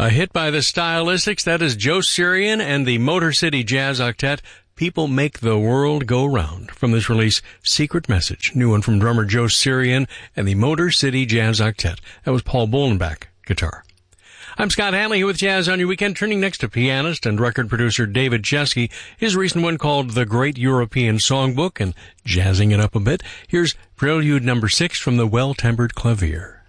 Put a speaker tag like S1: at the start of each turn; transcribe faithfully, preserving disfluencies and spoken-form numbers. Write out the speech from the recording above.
S1: A hit by the Stylistics, that is Joe Sirian and the Motor City Jazz Octet, People Make the World Go Round. From this release, Secret Message, new one from drummer Joe Sirian and the Motor City Jazz Octet. That was Paul Bolenbach, guitar. I'm Scott Hanley here with Jazz on Your Weekend, turning next to pianist and record producer David Chesky, his recent one called The Great European Songbook, and jazzing it up a bit. Here's Prelude number six from the Well-Tempered Clavier.